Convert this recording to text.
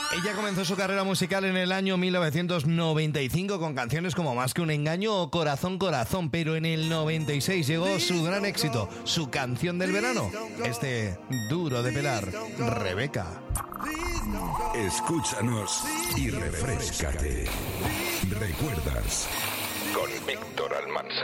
Ella comenzó su carrera musical en el año 1995 con canciones como Más que un engaño o Corazón, corazón, pero en el 96 llegó su gran éxito, su canción del verano, este Duro de pelar, Rebeca. Escúchanos y refréscate. ¿Recuerdas? Con Víctor Almanza.